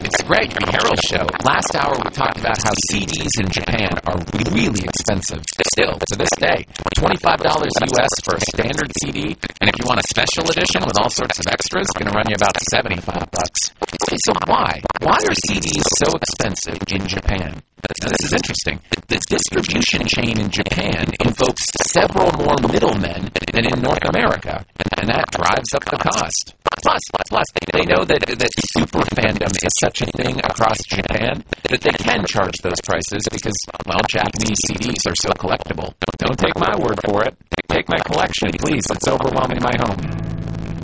It's Greg, the Herald Show. Last hour we talked about how CDs in Japan are really expensive. Still, to this day, $25 US for a standard CD, and if you want a special edition with all sorts of extras, it's going to run you about $75. Okay, so why? Why are CDs so expensive in Japan? Now, this is interesting. The distribution chain in Japan invokes several more middlemen than in North America, and that drives up the cost. Plus, they know that super fandom is such a thing across Japan that they can charge those prices because, well, Japanese CDs are so collectible. Don't take my word for it. Take my collection, please. It's overwhelming my home.